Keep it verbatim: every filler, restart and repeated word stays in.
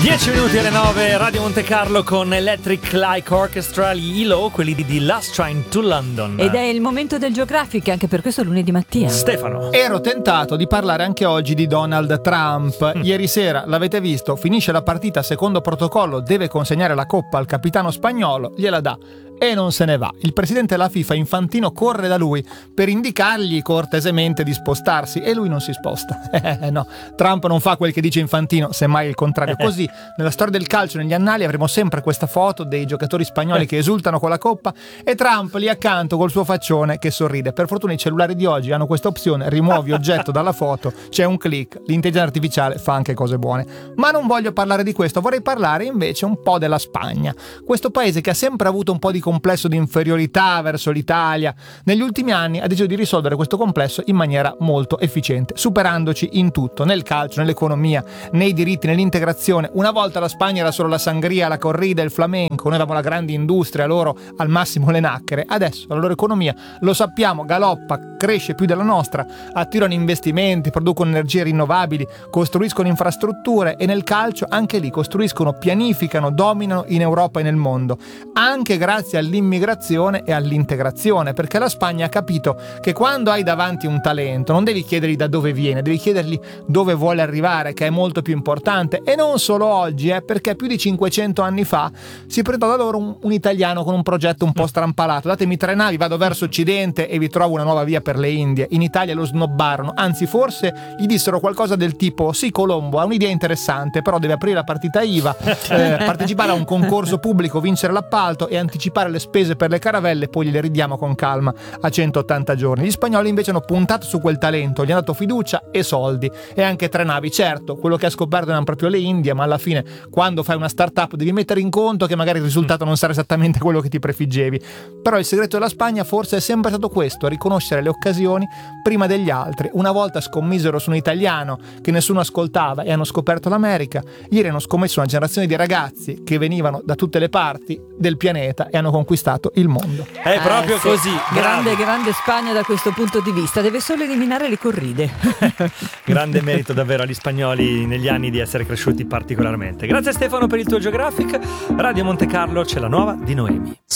dieci minuti alle nove, Radio Monte Carlo con Electric Light Orchestra, gli E L O, quelli di The Last Train to London. Ed è il momento del Geographic, anche per questo lunedì mattina. Stefano. Ero tentato di parlare anche oggi di Donald Trump. Mm. Ieri sera, l'avete visto, finisce la partita secondo protocollo, deve consegnare la coppa al capitano spagnolo, gliela dà e non se ne va. Il presidente della FIFA, Infantino, corre da lui per indicargli cortesemente di spostarsi e lui non si sposta. Eh, no, Trump non fa quel che dice Infantino, semmai il contrario. Così, nella storia del calcio, negli annali, avremo sempre questa foto dei giocatori spagnoli che esultano con la coppa e Trump lì accanto col suo faccione che sorride. Per fortuna i cellulari di oggi hanno questa opzione: rimuovi oggetto dalla foto, c'è un click, l'intelligenza artificiale fa anche cose buone. Ma non voglio parlare di questo, vorrei parlare invece un po' della Spagna, questo paese che ha sempre avuto un po' di complesso di inferiorità verso l'Italia. Negli ultimi anni ha deciso di risolvere questo complesso in maniera molto efficiente, superandoci in tutto, nel calcio, nell'economia, nei diritti, nell'integrazione. Una volta la Spagna era solo la sangria, la corrida, il flamenco, noi avevamo la grande industria, loro al massimo le nacchere. Adesso la loro economia, lo sappiamo, galoppa, cresce più della nostra, attirano investimenti, producono energie rinnovabili, costruiscono infrastrutture e nel calcio anche lì costruiscono, pianificano, dominano in Europa e nel mondo, anche grazie all'immigrazione e all'integrazione, perché la Spagna ha capito che quando hai davanti un talento non devi chiedergli da dove viene, devi chiedergli dove vuole arrivare, che è molto più importante. E non solo oggi, eh, perché più di cinquecento anni fa si presentò da loro un, un italiano con un progetto un po' strampalato: datemi tre navi, vado verso occidente e vi trovo una nuova via per le Indie. In Italia lo snobbarono, anzi forse gli dissero qualcosa del tipo: sì, Colombo ha un'idea interessante, però deve aprire la partita I V A, eh, partecipare a un concorso pubblico, vincere l'appalto e anticipare le spese per le caravelle, poi gliele ridiamo con calma a centottanta giorni. Gli spagnoli invece hanno puntato su quel talento, gli hanno dato fiducia e soldi e anche tre navi. Certo, quello che ha scoperto erano proprio le Indie, ma alla fine quando fai una startup devi mettere in conto che magari il risultato non sarà esattamente quello che ti prefiggevi. Però il segreto della Spagna forse è sempre stato questo: riconoscere le occasioni prima degli altri. Una volta scommisero su un italiano che nessuno ascoltava e hanno scoperto l'America. Ieri hanno scommesso una generazione di ragazzi che venivano da tutte le parti del pianeta e hanno conquistato il mondo. È proprio eh, sì. così. Grande, grande Spagna da questo punto di vista. Deve solo eliminare le corride. Grande merito davvero agli spagnoli negli anni di essere cresciuti particolarmente. Grazie Stefano per il tuo Geographic. Radio Monte Carlo, c'è la nuova di Noemi.